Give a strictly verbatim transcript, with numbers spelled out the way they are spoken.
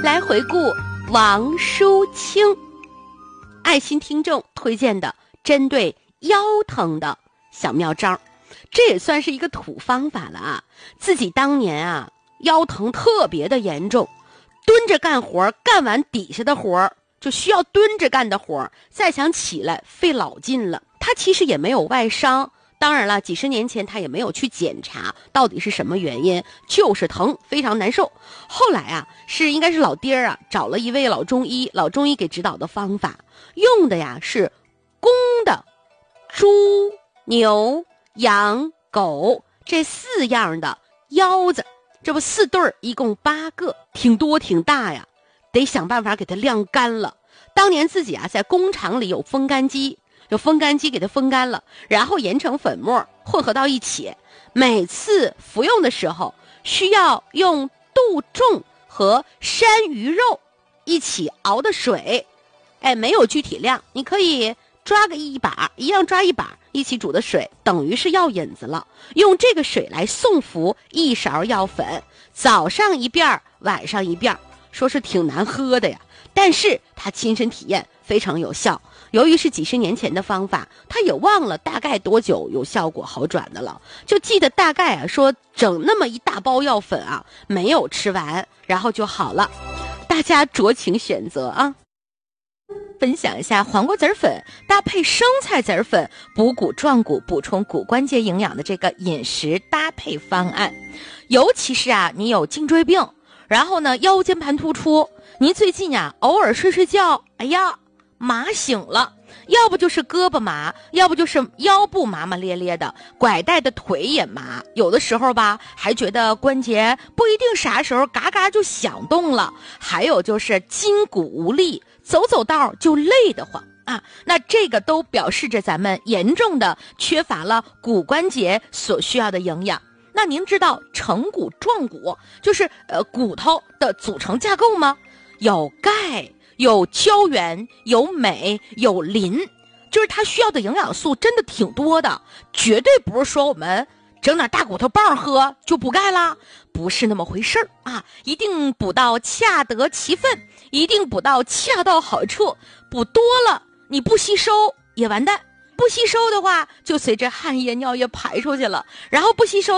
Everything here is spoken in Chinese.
来回顾王淑清爱心听众推荐的针对腰疼的小妙招，这也算是一个土方法了啊。自己当年啊腰疼特别的严重，蹲着干活，干完底下的活就需要蹲着干的活，再想起来费老劲了。他其实也没有外伤，当然了，几十年前他也没有去检查到底是什么原因，就是疼，非常难受。后来啊，是应该是老爹啊找了一位老中医，老中医给指导的方法，用的呀是公的猪、牛、羊、狗这四样的腰子，这不四对儿，一共八个，挺多挺大呀，得想办法给它晾干了。当年自己啊在工厂里有风干机，有风干机给它风干了，然后研成粉末混合到一起，每次服用的时候需要用杜仲和山芋肉一起熬的水，哎，没有具体量，你可以抓个一把，一样抓一把，一起煮的水等于是药引子了。用这个水来送服一勺药粉，早上一遍，晚上一遍，说是挺难喝的呀，但是他亲身体验非常有效。由于是几十年前的方法，他也忘了大概多久有效果好转的了，就记得大概啊说整那么一大包药粉啊没有吃完，然后就好了。大家酌情选择啊。分享一下黄瓜籽粉搭配生菜籽粉补骨壮骨，补充骨关节营养的这个饮食搭配方案。尤其是啊你有颈椎病，然后呢腰间盘突出，您最近呀偶尔睡睡觉，哎呀麻醒了，要不就是胳膊麻，要不就是腰部麻麻咧咧的，拐带的腿也麻，有的时候吧还觉得关节不一定啥时候嘎嘎就响动了，还有就是筋骨无力，走走道就累得慌啊，那这个都表示着咱们严重的缺乏了骨关节所需要的营养。那您知道成骨壮骨就是呃骨头的组成架构吗？有钙，有胶原，有镁，有磷，就是它需要的营养素真的挺多的，绝对不是说我们整点大骨头棒喝就补钙啦，不是那么回事儿啊！一定补到恰得其分，一定补到恰到好处，补多了你不吸收也完蛋，不吸收的话就随着汗液尿液排出去了，然后不吸收